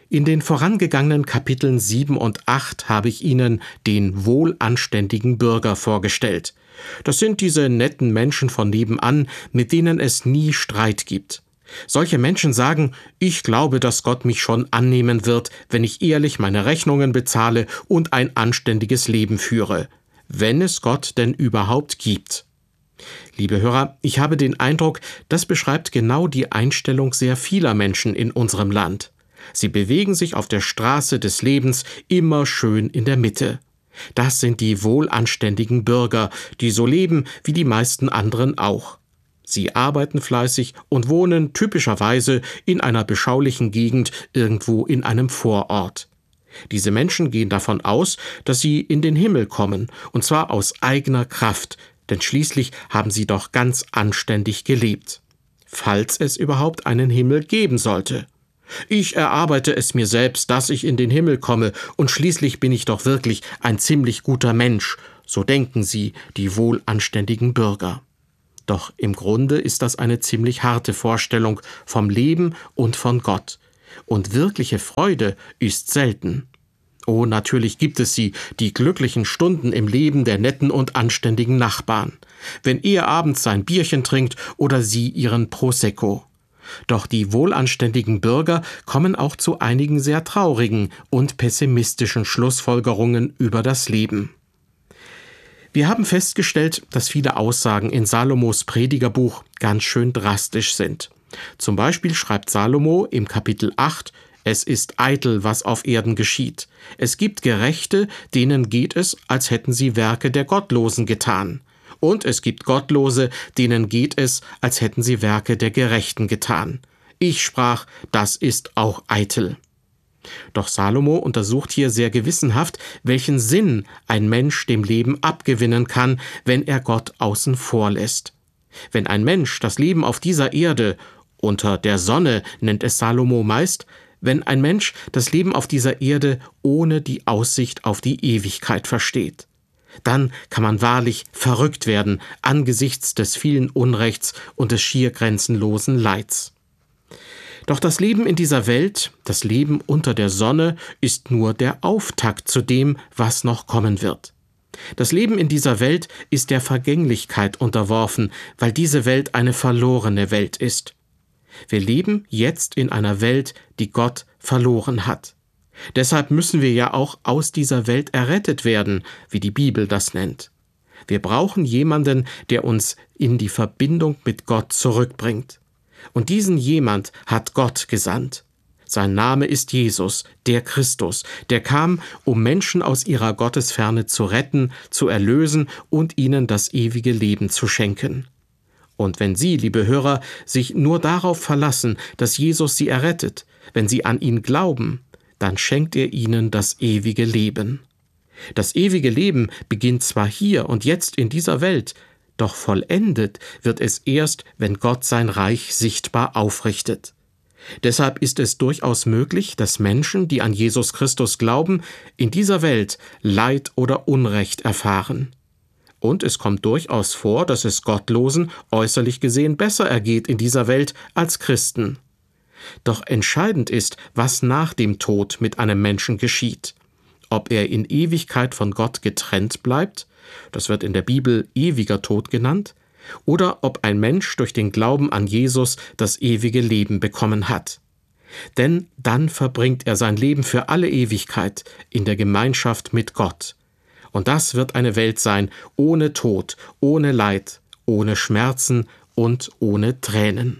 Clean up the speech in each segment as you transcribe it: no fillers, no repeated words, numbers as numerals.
In den vorangegangenen Kapiteln 7 und 8 habe ich Ihnen den wohlanständigen Bürger vorgestellt. Das sind diese netten Menschen von nebenan, mit denen es nie Streit gibt. Solche Menschen sagen, ich glaube, dass Gott mich schon annehmen wird, wenn ich ehrlich meine Rechnungen bezahle und ein anständiges Leben führe, wenn es Gott denn überhaupt gibt. Liebe Hörer, ich habe den Eindruck, das beschreibt genau die Einstellung sehr vieler Menschen in unserem Land. Sie bewegen sich auf der Straße des Lebens immer schön in der Mitte. Das sind die wohlanständigen Bürger, die so leben wie die meisten anderen auch. Sie arbeiten fleißig und wohnen typischerweise in einer beschaulichen Gegend irgendwo in einem Vorort. Diese Menschen gehen davon aus, dass sie in den Himmel kommen, und zwar aus eigener Kraft, denn schließlich haben sie doch ganz anständig gelebt. Falls es überhaupt einen Himmel geben sollte. Ich erarbeite es mir selbst, dass ich in den Himmel komme, und schließlich bin ich doch wirklich ein ziemlich guter Mensch, so denken sie, die wohlanständigen Bürger. Doch im Grunde ist das eine ziemlich harte Vorstellung vom Leben und von Gott. Und wirkliche Freude ist selten. Oh, natürlich gibt es sie, die glücklichen Stunden im Leben der netten und anständigen Nachbarn, wenn er abends sein Bierchen trinkt oder sie ihren Prosecco. Doch die wohlanständigen Bürger kommen auch zu einigen sehr traurigen und pessimistischen Schlussfolgerungen über das Leben. Wir haben festgestellt, dass viele Aussagen in Salomos Predigerbuch ganz schön drastisch sind. Zum Beispiel schreibt Salomo im Kapitel 8, es ist eitel, was auf Erden geschieht. Es gibt Gerechte, denen geht es, als hätten sie Werke der Gottlosen getan. Und es gibt Gottlose, denen geht es, als hätten sie Werke der Gerechten getan. Ich sprach, das ist auch eitel. Doch Salomo untersucht hier sehr gewissenhaft, welchen Sinn ein Mensch dem Leben abgewinnen kann, wenn er Gott außen vor lässt. Wenn ein Mensch das Leben auf dieser Erde, unter der Sonne nennt es Salomo meist, wenn ein Mensch das Leben auf dieser Erde ohne die Aussicht auf die Ewigkeit versteht, dann kann man wahrlich verrückt werden angesichts des vielen Unrechts und des schier grenzenlosen Leids. Doch das Leben in dieser Welt, das Leben unter der Sonne, ist nur der Auftakt zu dem, was noch kommen wird. Das Leben in dieser Welt ist der Vergänglichkeit unterworfen, weil diese Welt eine verlorene Welt ist. Wir leben jetzt in einer Welt, die Gott verloren hat. Deshalb müssen wir ja auch aus dieser Welt errettet werden, wie die Bibel das nennt. Wir brauchen jemanden, der uns in die Verbindung mit Gott zurückbringt. Und diesen jemand hat Gott gesandt. Sein Name ist Jesus, der Christus, der kam, um Menschen aus ihrer Gottesferne zu retten, zu erlösen und ihnen das ewige Leben zu schenken. Und wenn Sie, liebe Hörer, sich nur darauf verlassen, dass Jesus Sie errettet, wenn Sie an ihn glauben, dann schenkt er Ihnen das ewige Leben. Das ewige Leben beginnt zwar hier und jetzt in dieser Welt, doch vollendet wird es erst, wenn Gott sein Reich sichtbar aufrichtet. Deshalb ist es durchaus möglich, dass Menschen, die an Jesus Christus glauben, in dieser Welt Leid oder Unrecht erfahren. Und es kommt durchaus vor, dass es Gottlosen äußerlich gesehen besser ergeht in dieser Welt als Christen. Doch entscheidend ist, was nach dem Tod mit einem Menschen geschieht. Ob er in Ewigkeit von Gott getrennt bleibt, das wird in der Bibel ewiger Tod genannt, oder ob ein Mensch durch den Glauben an Jesus das ewige Leben bekommen hat. Denn dann verbringt er sein Leben für alle Ewigkeit in der Gemeinschaft mit Gott. Und das wird eine Welt sein, ohne Tod, ohne Leid, ohne Schmerzen und ohne Tränen.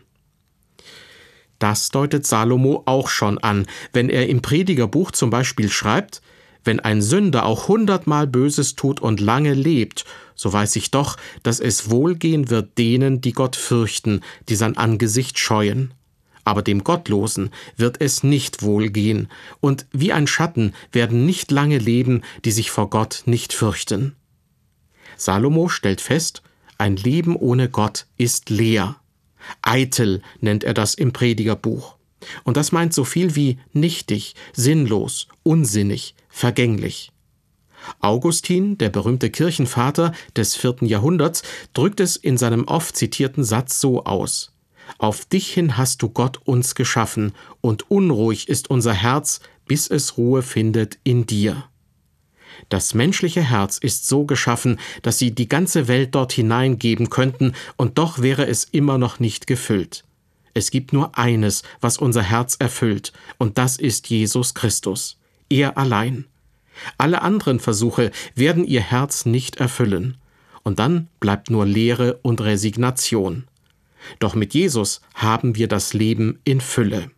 Das deutet Salomo auch schon an, wenn er im Predigerbuch zum Beispiel schreibt, wenn ein Sünder auch 100-mal Böses tut und lange lebt, so weiß ich doch, dass es wohlgehen wird denen, die Gott fürchten, die sein Angesicht scheuen. Aber dem Gottlosen wird es nicht wohlgehen, und wie ein Schatten werden nicht lange leben, die sich vor Gott nicht fürchten. Salomo stellt fest, ein Leben ohne Gott ist leer. Eitel nennt er das im Predigerbuch. Und das meint so viel wie nichtig, sinnlos, unsinnig, vergänglich. Augustin, der berühmte Kirchenvater des 4. Jahrhunderts, drückt es in seinem oft zitierten Satz so aus: Auf dich hin hast du Gott uns geschaffen, und unruhig ist unser Herz, bis es Ruhe findet in dir. Das menschliche Herz ist so geschaffen, dass sie die ganze Welt dort hineingeben könnten, und doch wäre es immer noch nicht gefüllt. Es gibt nur eines, was unser Herz erfüllt, und das ist Jesus Christus. Er allein. Alle anderen Versuche werden ihr Herz nicht erfüllen. Und dann bleibt nur Leere und Resignation. Doch mit Jesus haben wir das Leben in Fülle.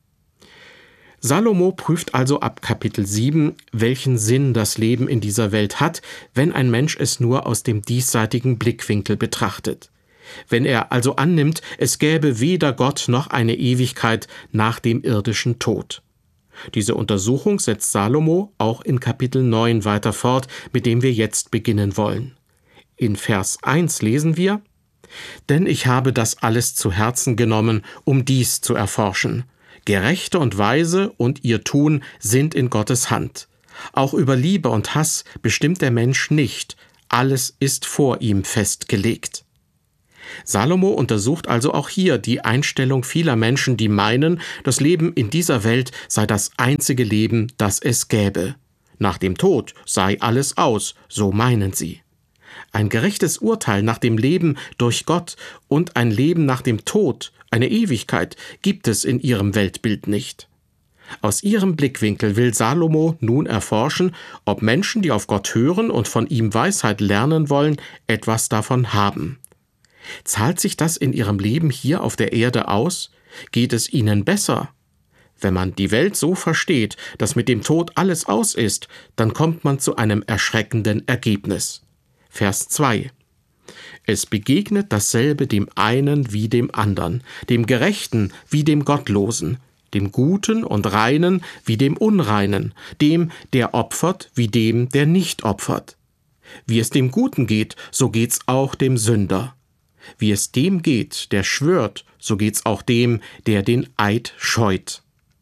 Salomo prüft also ab Kapitel 7, welchen Sinn das Leben in dieser Welt hat, wenn ein Mensch es nur aus dem diesseitigen Blickwinkel betrachtet. Wenn er also annimmt, es gäbe weder Gott noch eine Ewigkeit nach dem irdischen Tod. Diese Untersuchung setzt Salomo auch in Kapitel 9 weiter fort, mit dem wir jetzt beginnen wollen. In Vers 1 lesen wir: Denn ich habe das alles zu Herzen genommen, um dies zu erforschen. Gerechte und Weise und ihr Tun sind in Gottes Hand. Auch über Liebe und Hass bestimmt der Mensch nicht. Alles ist vor ihm festgelegt. Salomo untersucht also auch hier die Einstellung vieler Menschen, die meinen, das Leben in dieser Welt sei das einzige Leben, das es gäbe. Nach dem Tod sei alles aus, so meinen sie. Ein gerechtes Urteil nach dem Leben durch Gott und ein Leben nach dem Tod, eine Ewigkeit, gibt es in ihrem Weltbild nicht. Aus ihrem Blickwinkel will Salomo nun erforschen, ob Menschen, die auf Gott hören und von ihm Weisheit lernen wollen, etwas davon haben. Zahlt sich das in ihrem Leben hier auf der Erde aus? Geht es ihnen besser? Wenn man die Welt so versteht, dass mit dem Tod alles aus ist, dann kommt man zu einem erschreckenden Ergebnis. Vers 2: Es begegnet dasselbe dem einen wie dem anderen, dem Gerechten wie dem Gottlosen, dem Guten und Reinen wie dem Unreinen, dem, der opfert, wie dem, der nicht opfert. Wie es dem Guten geht, so geht's auch dem Sünder. Wie es dem geht, der schwört, so geht's auch dem, der den Eid scheut.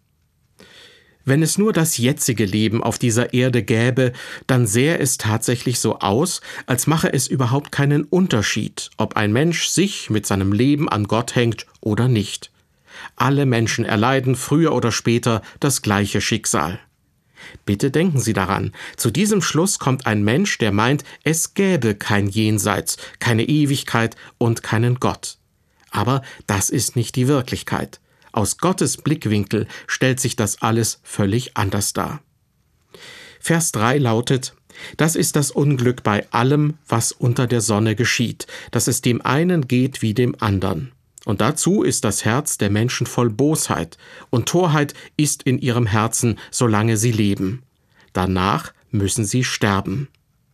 Wenn es nur das jetzige Leben auf dieser Erde gäbe, dann sähe es tatsächlich so aus, als mache es überhaupt keinen Unterschied, ob ein Mensch sich mit seinem Leben an Gott hängt oder nicht. Alle Menschen erleiden früher oder später das gleiche Schicksal. Bitte denken Sie daran, zu diesem Schluss kommt ein Mensch, der meint, es gäbe kein Jenseits, keine Ewigkeit und keinen Gott. Aber das ist nicht die Wirklichkeit. Aus Gottes Blickwinkel stellt sich das alles völlig anders dar. Vers 3 lautet: Das ist das Unglück bei allem, was unter der Sonne geschieht, dass es dem einen geht wie dem anderen. Und dazu ist das Herz der Menschen voll Bosheit, und Torheit ist in ihrem Herzen, solange sie leben. Danach müssen sie sterben.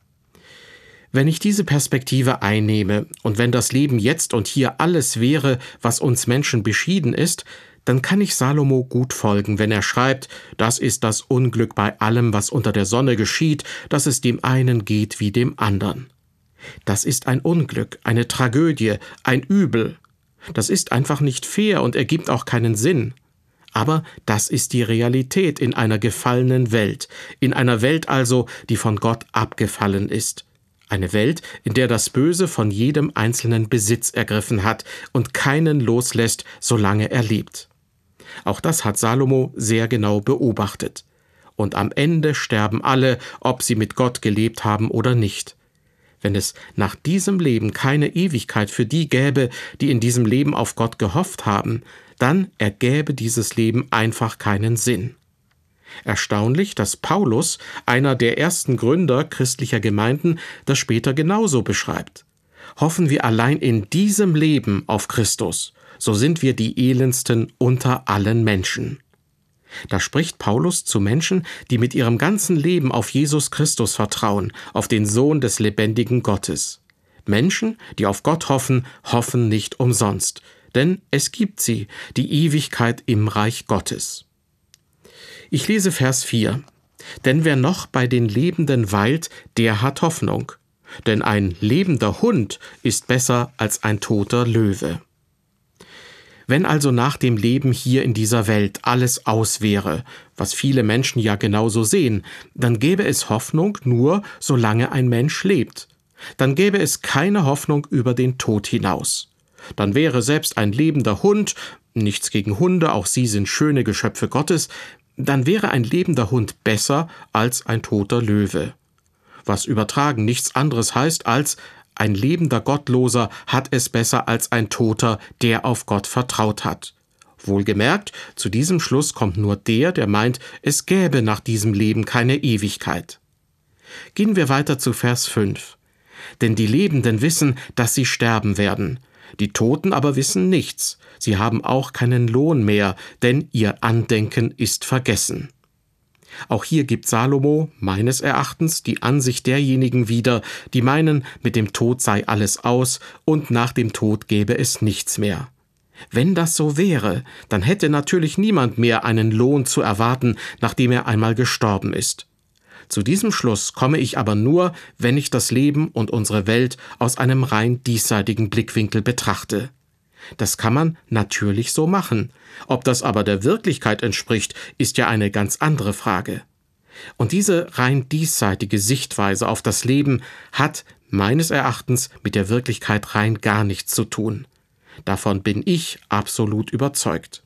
Wenn ich diese Perspektive einnehme und wenn das Leben jetzt und hier alles wäre, was uns Menschen beschieden ist, dann kann ich Salomo gut folgen, wenn er schreibt, das ist das Unglück bei allem, was unter der Sonne geschieht, dass es dem einen geht wie dem anderen. Das ist ein Unglück, eine Tragödie, ein Übel. Das ist einfach nicht fair und ergibt auch keinen Sinn. Aber das ist die Realität in einer gefallenen Welt, in einer Welt also, die von Gott abgefallen ist. Eine Welt, in der das Böse von jedem einzelnen Besitz ergriffen hat und keinen loslässt, solange er lebt. Auch das hat Salomo sehr genau beobachtet. Und am Ende sterben alle, ob sie mit Gott gelebt haben oder nicht. Wenn es nach diesem Leben keine Ewigkeit für die gäbe, die in diesem Leben auf Gott gehofft haben, dann ergäbe dieses Leben einfach keinen Sinn. Erstaunlich, dass Paulus, einer der ersten Gründer christlicher Gemeinden, das später genauso beschreibt. Hoffen wir allein in diesem Leben auf Christus, so sind wir die elendsten unter allen Menschen. Da spricht Paulus zu Menschen, die mit ihrem ganzen Leben auf Jesus Christus vertrauen, auf den Sohn des lebendigen Gottes. Menschen, die auf Gott hoffen, hoffen nicht umsonst, denn es gibt sie, die Ewigkeit im Reich Gottes. Ich lese Vers 4. Denn wer noch bei den Lebenden weilt, der hat Hoffnung. Denn ein lebender Hund ist besser als ein toter Löwe. Wenn also nach dem Leben hier in dieser Welt alles aus wäre, was viele Menschen ja genauso sehen, dann gäbe es Hoffnung nur, solange ein Mensch lebt. Dann gäbe es keine Hoffnung über den Tod hinaus. Dann wäre selbst ein lebender Hund, nichts gegen Hunde, auch sie sind schöne Geschöpfe Gottes, dann wäre ein lebender Hund besser als ein toter Löwe. Was übertragen nichts anderes heißt als, ein lebender Gottloser hat es besser als ein Toter, der auf Gott vertraut hat. Wohlgemerkt, zu diesem Schluss kommt nur der meint, es gäbe nach diesem Leben keine Ewigkeit. Gehen wir weiter zu Vers 5. Denn die Lebenden wissen, dass sie sterben werden. Die Toten aber wissen nichts. Sie haben auch keinen Lohn mehr, denn ihr Andenken ist vergessen. Auch hier gibt Salomo, meines Erachtens, die Ansicht derjenigen wieder, die meinen, mit dem Tod sei alles aus und nach dem Tod gäbe es nichts mehr. Wenn das so wäre, dann hätte natürlich niemand mehr einen Lohn zu erwarten, nachdem er einmal gestorben ist. Zu diesem Schluss komme ich aber nur, wenn ich das Leben und unsere Welt aus einem rein diesseitigen Blickwinkel betrachte. Das kann man natürlich so machen. Ob das aber der Wirklichkeit entspricht, ist ja eine ganz andere Frage. Und diese rein diesseitige Sichtweise auf das Leben hat meines Erachtens mit der Wirklichkeit rein gar nichts zu tun. Davon bin ich absolut überzeugt.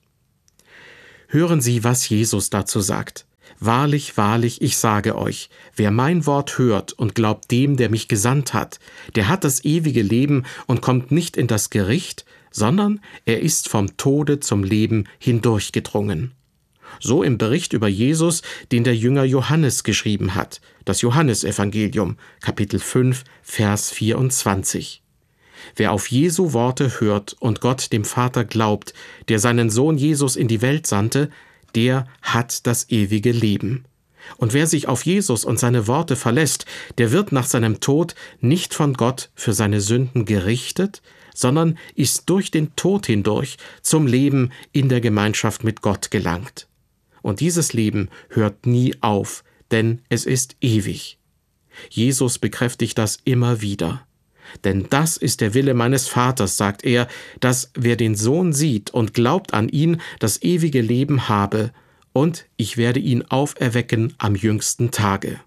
Hören Sie, was Jesus dazu sagt. Wahrlich, wahrlich, ich sage euch, wer mein Wort hört und glaubt dem, der mich gesandt hat, der hat das ewige Leben und kommt nicht in das Gericht, sondern er ist vom Tode zum Leben hindurchgedrungen. So im Bericht über Jesus, den der Jünger Johannes geschrieben hat, das Johannesevangelium, Kapitel 5, Vers 24. Wer auf Jesu Worte hört und Gott dem Vater glaubt, der seinen Sohn Jesus in die Welt sandte, der hat das ewige Leben. Und wer sich auf Jesus und seine Worte verlässt, der wird nach seinem Tod nicht von Gott für seine Sünden gerichtet, sondern ist durch den Tod hindurch zum Leben in der Gemeinschaft mit Gott gelangt. Und dieses Leben hört nie auf, denn es ist ewig. Jesus bekräftigt das immer wieder. Denn das ist der Wille meines Vaters, sagt er, dass wer den Sohn sieht und glaubt an ihn, das ewige Leben habe, und ich werde ihn auferwecken am jüngsten Tage.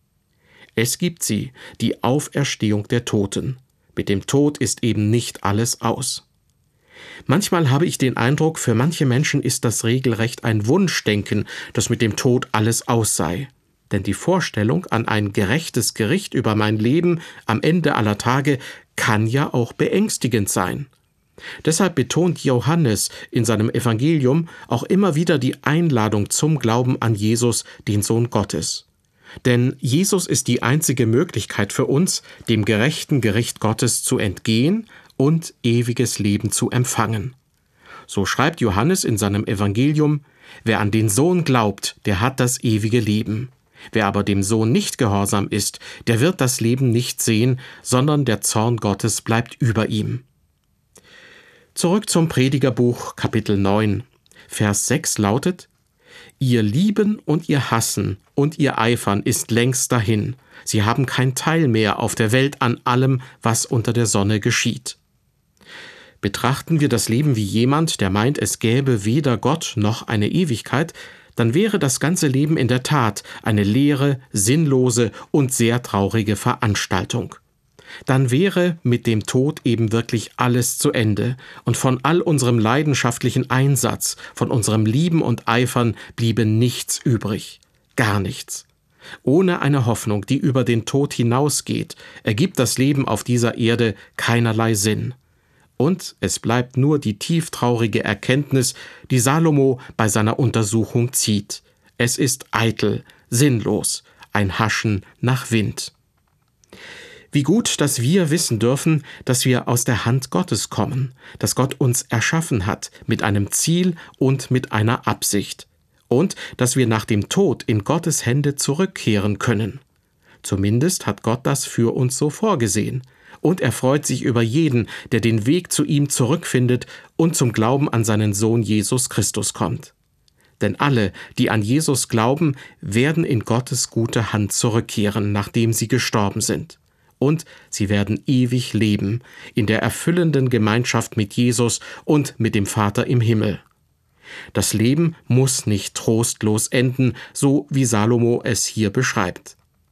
Es gibt sie, die Auferstehung der Toten. Mit dem Tod ist eben nicht alles aus. Manchmal habe ich den Eindruck, für manche Menschen ist das regelrecht ein Wunschdenken, dass mit dem Tod alles aus sei. Denn die Vorstellung an ein gerechtes Gericht über mein Leben am Ende aller Tage kann ja auch beängstigend sein. Deshalb betont Johannes in seinem Evangelium auch immer wieder die Einladung zum Glauben an Jesus, den Sohn Gottes. Denn Jesus ist die einzige Möglichkeit für uns, dem gerechten Gericht Gottes zu entgehen und ewiges Leben zu empfangen. So schreibt Johannes in seinem Evangelium: Wer an den Sohn glaubt, der hat das ewige Leben. Wer aber dem Sohn nicht gehorsam ist, der wird das Leben nicht sehen, sondern der Zorn Gottes bleibt über ihm. Zurück zum Predigerbuch, Kapitel 9. Vers 6 lautet: Ihr Lieben und ihr Hassen und ihr Eifern ist längst dahin. Sie haben kein Teil mehr auf der Welt an allem, was unter der Sonne geschieht. Betrachten wir das Leben wie jemand, der meint, es gäbe weder Gott noch eine Ewigkeit, dann wäre das ganze Leben in der Tat eine leere, sinnlose und sehr traurige Veranstaltung. Dann wäre mit dem Tod eben wirklich alles zu Ende und von all unserem leidenschaftlichen Einsatz, von unserem Lieben und Eifern bliebe nichts übrig. Gar nichts. Ohne eine Hoffnung, die über den Tod hinausgeht, ergibt das Leben auf dieser Erde keinerlei Sinn. Und es bleibt nur die tieftraurige Erkenntnis, die Salomo bei seiner Untersuchung zieht. Es ist eitel, sinnlos, ein Haschen nach Wind. Wie gut, dass wir wissen dürfen, dass wir aus der Hand Gottes kommen, dass Gott uns erschaffen hat, mit einem Ziel und mit einer Absicht. Und dass wir nach dem Tod in Gottes Hände zurückkehren können. Zumindest hat Gott das für uns so vorgesehen. Und er freut sich über jeden, der den Weg zu ihm zurückfindet und zum Glauben an seinen Sohn Jesus Christus kommt. Denn alle, die an Jesus glauben, werden in Gottes gute Hand zurückkehren, nachdem sie gestorben sind. Und sie werden ewig leben, in der erfüllenden Gemeinschaft mit Jesus und mit dem Vater im Himmel. Das Leben muss nicht trostlos enden, so wie Salomo es hier beschreibt.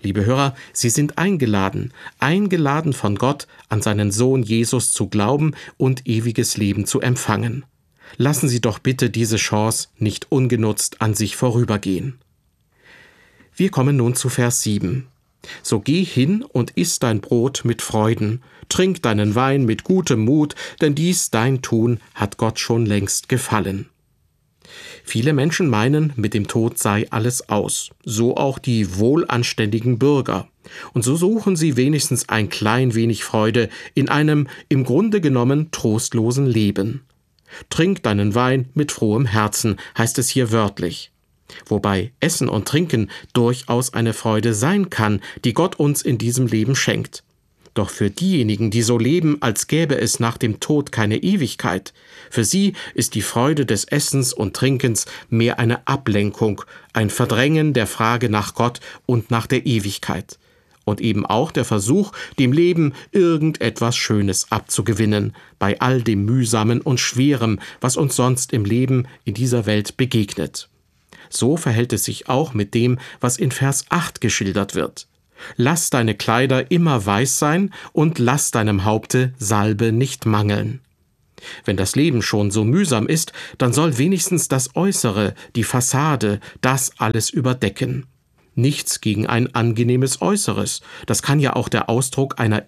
Liebe Hörer, Sie sind eingeladen von Gott, an seinen Sohn Jesus zu glauben und ewiges Leben zu empfangen. Lassen Sie doch bitte diese Chance nicht ungenutzt an sich vorübergehen. Wir kommen nun zu Vers 7. So geh hin und iss dein Brot mit Freuden, trink deinen Wein mit gutem Mut, denn dies dein Tun hat Gott schon längst gefallen. Viele Menschen meinen, mit dem Tod sei alles aus, so auch die wohlanständigen Bürger. Und so suchen sie wenigstens ein klein wenig Freude in einem im Grunde genommen trostlosen Leben. Trink deinen Wein mit frohem Herzen, heißt es hier wörtlich. Wobei Essen und Trinken durchaus eine Freude sein kann, die Gott uns in diesem Leben schenkt. Doch für diejenigen, die so leben, als gäbe es nach dem Tod keine Ewigkeit, für sie ist die Freude des Essens und Trinkens mehr eine Ablenkung, ein Verdrängen der Frage nach Gott und nach der Ewigkeit. Und eben auch der Versuch, dem Leben irgendetwas Schönes abzugewinnen, bei all dem Mühsamen und Schwerem, was uns sonst im Leben in dieser Welt begegnet. So verhält es sich auch mit dem, was in Vers 8 geschildert wird. Lass deine Kleider immer weiß sein und lass deinem Haupte Salbe nicht mangeln. Wenn das Leben schon so mühsam ist, dann soll wenigstens das Äußere, die Fassade, das alles überdecken. Nichts gegen ein angenehmes Äußeres. Das kann ja auch der Ausdruck einer